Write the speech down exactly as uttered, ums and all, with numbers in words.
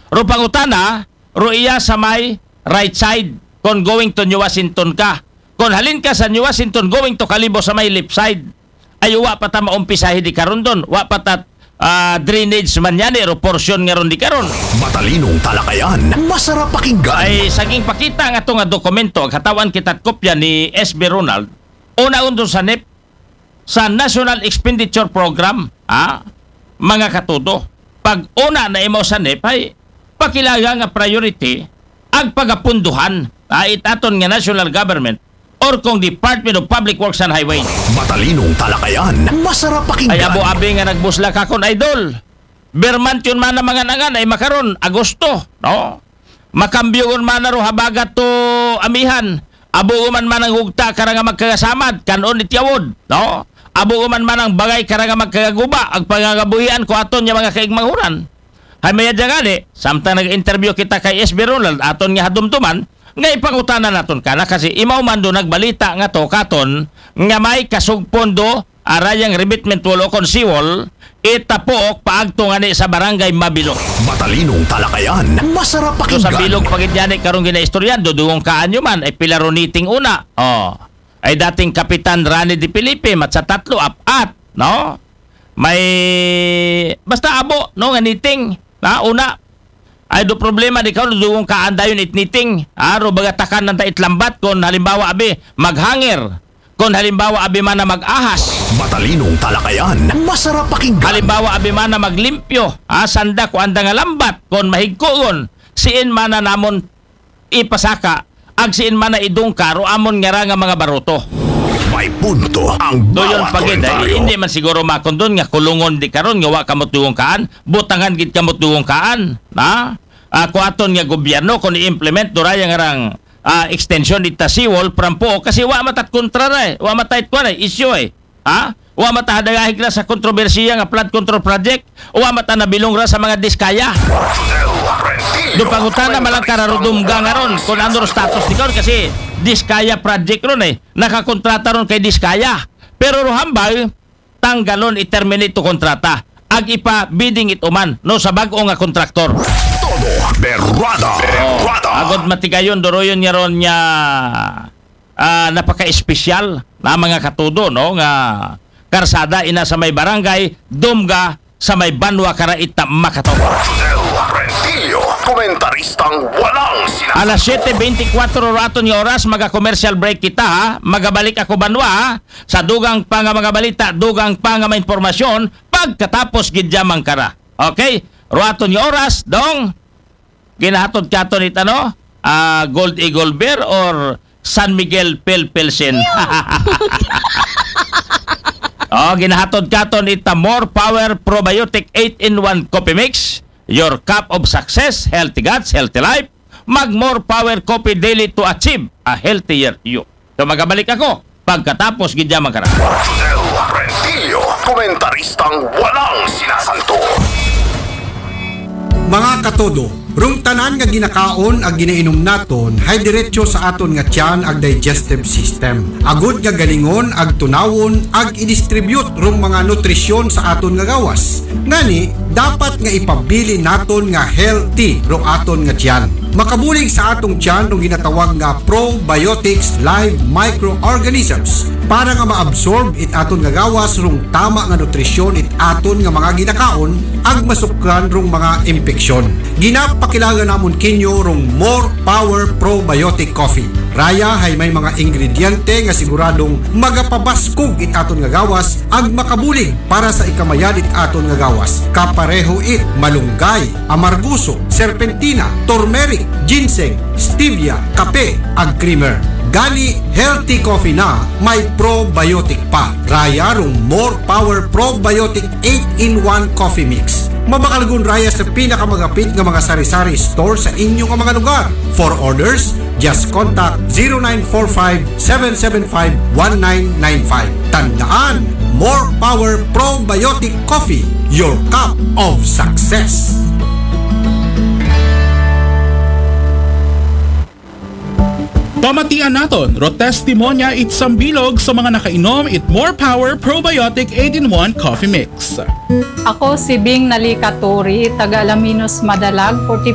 Ro pangutana, ro iya sa may right side kung going to New Washington ka. Kung halin ka sa New Washington going to Kalibo sa may left side, ay wa pa ta maumpisahi di karon don. Wa pa ta uh, drainage man yan, ro portion nga ron di karon. Matalinong talakayan, masarap pakinggan. Ay saging pakita nga itong dokumento, ang katawan kita't kopya ni S B Ronald, una undo sa N E P, sa National Expenditure Program, ah, mga katudo. Pag una na imo sa N E P, ay pakilaga nga priority ang pagapunduhan ah, itaton nga national government or kung Department of Public Works and Highway. Matalinong talakayan, masarap pakinggan. Ay abo-abi nga nagbusla ka kon idol. Bermant yun man na mga nangan ay makaron Agosto, no? Makambyo yun man na ro habagat to amihan. Abo man man ang hugta kara nga magkagasamad kanon ityawod, no? Abo man man ang bagay kara nga magkagaguba ang pangagabuhian ko aton nga mga kaigmanghuran. Hay maya jangani, samtang nag-interview kita kay S B Ronald aton nga hadumtuman, nga ipangutana naton kana kasi imaw man do nagbalita nga to katon nga may kasugpondo arayang remitment wall o konsiwol itapook paagto nga ni sa barangay Mabilog. Matalinong talakayan, masarap So pakinggan. sa bilog pagidyani karong ginaistoryan dudungong kaanyo man ay pilaroniting una. Oh. Ay dating Kapitan Rani Di Felipe mat sa tatlo apat, no? May basta abo no nga niting na una ay do problema di karon dugong kaan dayon itniting aro bagatakan nang itlambat kon halimbawa abi maghangir kon halimbawa abi man na mag-ahas Matalinong talakayan, masarap pakinggan. halimbawa abi man na maglimpyo ah, sanda ko anda nga lambat kon mahigkoon siin man na namon ipasaka ag siin man na idungkar o amon nga ra nga mga baruto. May punto ang Doyon bawat pagid ay komentaryo. hindi man siguro makondon nga kulungon di karon nga wa kamot duwong kaan, butangan gid kamot duwong kaan, na? Ah, kuaton nga gobyerno kon i-implement duraya nga rang ah, extension ita seawall prampo kasi wa matat kontra na eh, wa matait ko na eh, issue eh. Ha? Wa mata hadagahig ra sa kontrobersiya nga flood control project, wa mata nabilong ra sa mga diskaya. Do pangutana malang kararudumga nga ron kung ano ro status ni karon kasi Diskaya project ron eh. Nakakontrata ron kay Diskaya. Pero ro hambay tanggalon i-terminate to kontrata. Ag ipa bidding it uman no sa bag-o nga kontraktor. Todo berrada. Berrada. Agod matigayon doroyon nga ron nya ah, napaka-espesyal na mga katudo no nga karsada ina sa may barangay Dumga sa may Banwa Karaita Makataw. Rentillo, komentaristang walang sinasabi. Alas siyete bentikuwatro raton nga oras maga-commercial break kita ha. Magabalik ako Banwa ha? Sa dugang pa nga mga balita, dugang pa nga mga impormasyon pagkatapos gidyamang kara. Okay? Raton nga oras dong ginahatod katon ita no? Uh, Gold Eagle Beer or San Miguel Pilpilsin. Oh, ginahatod katon ita More Power Probiotic eight in one Coffee Mix. Your cup of success, healthy guts, healthy life. Mag More Power Coffee daily to achieve a healthier you. So magabalik ako pagkatapos gidyamang kara. Rentillo, komentaristang walang sinasanto. Mga katodo, rung tanan nga ginakaon ag ginainom naton hay diretso sa aton nga tiyan ag digestive system. Agud nga galingon ag tunawon ag i-distribute rung mga nutrisyon sa aton nga gawas. Ngani, dapat nga ipabili naton nga healthy rung aton nga tiyan. Makabulig sa atong tiyan rung ginatawag nga probiotics live microorganisms para nga ma-absorb it aton nga gawas rung tama nga nutrisyon it aton nga mga ginakaon ag masukran rung mga impeksyon. Ginapakilala namon kinyo rung More Power Probiotic Coffee. Raya hay may mga ingrediente nga siguradong magapabaskog it aton nga gawas ag makabulig para sa ikamayan it aton nga gawas. Kapareho it malunggay, amarguso, serpentina, turmeric, ginseng, stevia, kape ag creamer. Gani healthy coffee na may probiotic pa. Raya rung More Power Probiotic eight in one Coffee Mix. Mabakalgun raya sa pinakamagapit nga mga sari-sari store sa inyong mga lugar. For orders, just contact zero nine four five, seven seven five, one nine nine five. Tandaan, More Power Probiotic Coffee, your cup of success. Pamatian naton, ro testimonya it sambilog sa mga nakainom it More Power Probiotic eight in one Coffee Mix. Ako si Bing Nalikaturi, taga Alaminos Madalag,